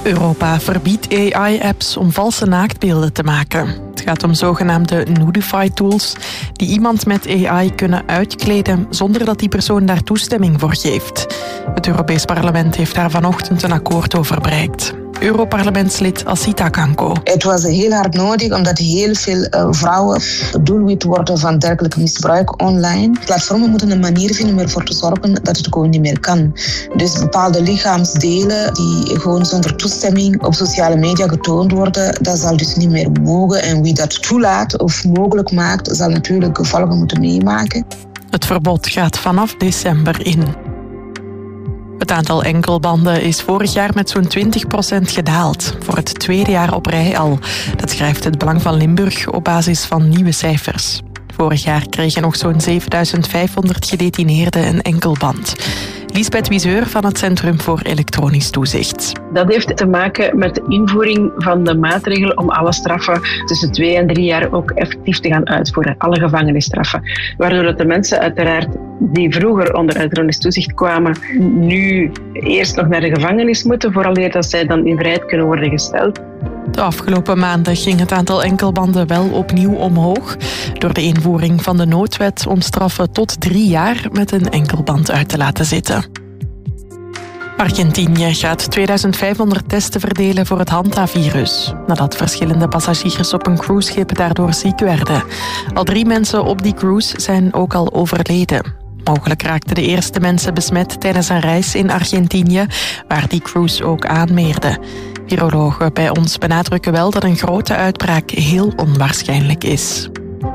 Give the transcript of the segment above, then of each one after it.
Europa verbiedt AI-apps om valse naaktbeelden te maken. Het gaat om zogenaamde Nudify-tools die iemand met AI kunnen uitkleden zonder dat die persoon daar toestemming voor geeft. Het Europees Parlement heeft daar vanochtend een akkoord over bereikt. Europarlementslid Asita Kanko. Het was heel hard nodig omdat heel veel vrouwen doelwit worden van dergelijk misbruik online. Platformen moeten een manier vinden om ervoor te zorgen dat het gewoon niet meer kan. Dus bepaalde lichaamsdelen die gewoon zonder toestemming op sociale media getoond worden, dat zal dus niet meer mogen. En wie dat toelaat of mogelijk maakt, zal natuurlijk gevolgen moeten meemaken. Het verbod gaat vanaf december in. Het aantal enkelbanden is vorig jaar met zo'n 20% gedaald. Voor het tweede jaar op rij al. Dat schrijft het Belang van Limburg op basis van nieuwe cijfers. Vorig jaar kregen nog zo'n 7500 gedetineerden een enkelband. Lisbeth Wiseur van het Centrum voor Elektronisch Toezicht. Dat heeft te maken met de invoering van de maatregel om alle straffen tussen 2 en 3 jaar ook effectief te gaan uitvoeren. Alle gevangenisstraffen. Waardoor dat de mensen uiteraard die vroeger onder elektronisch toezicht kwamen, nu eerst nog naar de gevangenis moeten, vooraleer dat zij dan in vrijheid kunnen worden gesteld. De afgelopen maanden ging het aantal enkelbanden wel opnieuw omhoog door de invoering van de noodwet om straffen tot 3 jaar met een enkelband uit te laten zitten. Argentinië gaat 2500 testen verdelen voor het Hanta-virus, nadat verschillende passagiers op een cruiseschip daardoor ziek werden. Al 3 mensen op die cruise zijn ook al overleden. Mogelijk raakten de eerste mensen besmet tijdens een reis in Argentinië, waar die cruise ook aanmeerde. Virologen bij ons benadrukken wel dat een grote uitbraak heel onwaarschijnlijk is.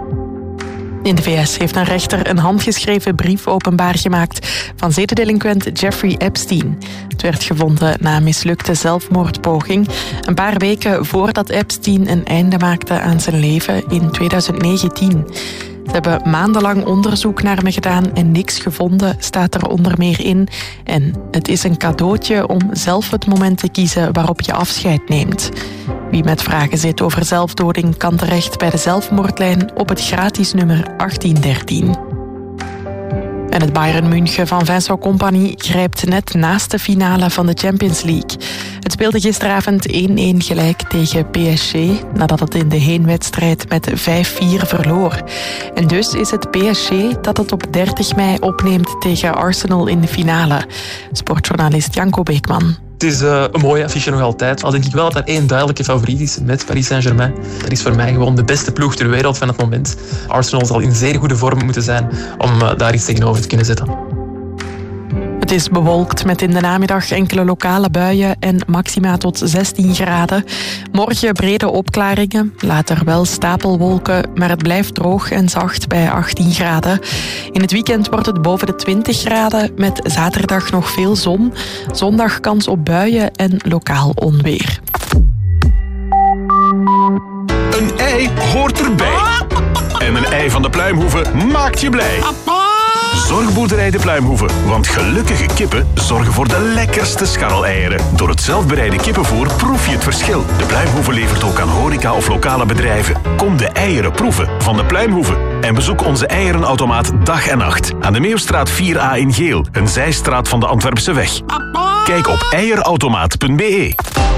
In de VS heeft een rechter een handgeschreven brief openbaar gemaakt van zedendelinquent Jeffrey Epstein. Het werd gevonden na een mislukte zelfmoordpoging, een paar weken voordat Epstein een einde maakte aan zijn leven in 2019. Ze hebben maandenlang onderzoek naar me gedaan en niks gevonden, staat er onder meer in. En het is een cadeautje om zelf het moment te kiezen waarop je afscheid neemt. Wie met vragen zit over zelfdoding kan terecht bij de zelfmoordlijn op het gratis nummer 1813. En het Bayern München van Vincent Kompany grijpt net naast de finale van de Champions League. Het speelde gisteravond 1-1 gelijk tegen PSG, nadat het in de heenwedstrijd met 5-4 verloor. En dus is het PSG dat het op 30 mei opneemt tegen Arsenal in de finale. Sportjournalist Janko Beekman. Het is een mooie affiche nog altijd. Al denk ik wel dat er één duidelijke favoriet is met Paris Saint-Germain. Dat is voor mij gewoon de beste ploeg ter wereld van het moment. Arsenal zal in zeer goede vorm moeten zijn om daar iets tegenover te kunnen zetten. Het is bewolkt met in de namiddag enkele lokale buien en maxima tot 16 graden. Morgen brede opklaringen, later wel stapelwolken, maar het blijft droog en zacht bij 18 graden. In het weekend wordt het boven de 20 graden, met zaterdag nog veel zon. Zondag kans op buien en lokaal onweer. Een ei hoort erbij. En een ei van de Pluimhoeve maakt je blij. Zorgboerderij de Pluimhoeve, want gelukkige kippen zorgen voor de lekkerste scharreleieren. Door het zelfbereide kippenvoer proef je het verschil. De Pluimhoeve levert ook aan horeca of lokale bedrijven. Kom de eieren proeven van de Pluimhoeve. En bezoek onze eierenautomaat dag en nacht. Aan de Meeuwstraat 4A in Geel, een zijstraat van de Antwerpse weg. Kijk op eierautomaat.be.